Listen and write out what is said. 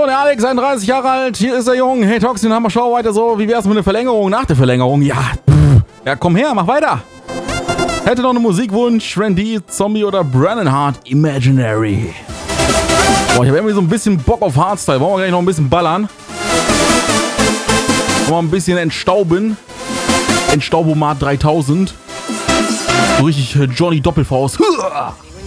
der Alex, 31 Jahre alt, hier ist der Jung. Hey Toxin, haben wir Show weiter so. Wie wär's mit einer Verlängerung nach der Verlängerung? Ja, ja, komm her, mach weiter. Hätte noch einen Musikwunsch, Randy, Zombie oder Brennan Hart, Imaginary. Boah, ich habe irgendwie so ein bisschen Bock auf Hardstyle. Wollen wir gleich noch ein bisschen ballern? Wollen wir ein bisschen entstauben? Entstaubomat 3000. So richtig Johnny Doppelfaust.